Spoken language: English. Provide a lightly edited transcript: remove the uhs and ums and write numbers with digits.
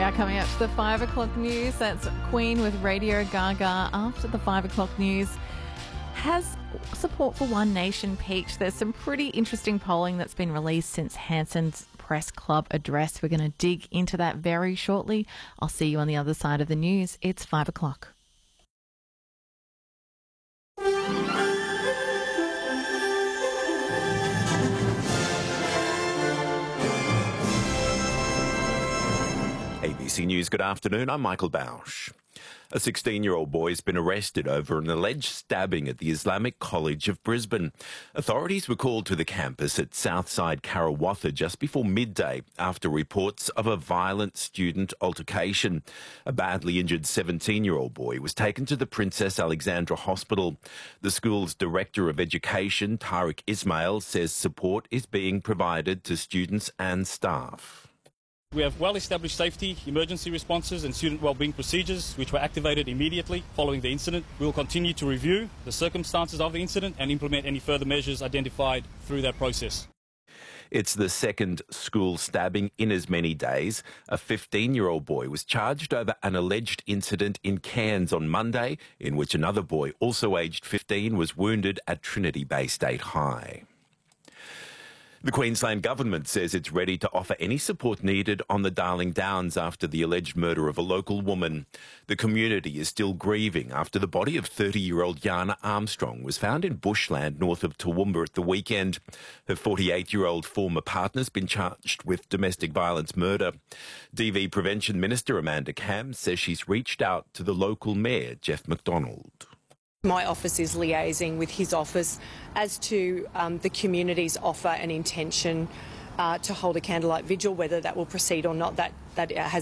are coming up to the 5 o'clock news. That's Queen with Radio Gaga. After the 5 o'clock news, has support for One Nation peaked? There's some pretty interesting polling that's been released since Hanson's Press Club address. We're going to dig into that very shortly. I'll see you on the other side of the news. It's 5 o'clock. ABC News, good afternoon. I'm Michael Bausch. A 16-year-old boy has been arrested over an alleged stabbing at the Islamic College of Brisbane. Authorities were called to the campus at Southside Karawatha just before midday after reports of a violent student altercation. A badly injured 17-year-old boy was taken to the Princess Alexandra Hospital. The school's Director of Education, Tariq Ismail, says support is being provided to students and staff. We have well-established safety, emergency responses and student wellbeing procedures which were activated immediately following the incident. We will continue to review the circumstances of the incident and implement any further measures identified through that process. It's the second school stabbing in as many days. A 15-year-old boy was charged over an alleged incident in Cairns on Monday, in which another boy, also aged 15, was wounded at Trinity Bay State High. The Queensland Government says it's ready to offer any support needed on the Darling Downs after the alleged murder of a local woman. The community is still grieving after the body of 30-year-old Yana Armstrong was found in bushland north of Toowoomba at the weekend. Her 48-year-old former partner's been charged with domestic violence murder. DV Prevention Minister Amanda Cam says she's reached out to the local mayor, Jeff McDonald. My office is liaising with his office as to the community's offer and intention to hold a candlelight vigil. Whether that will proceed or not, that has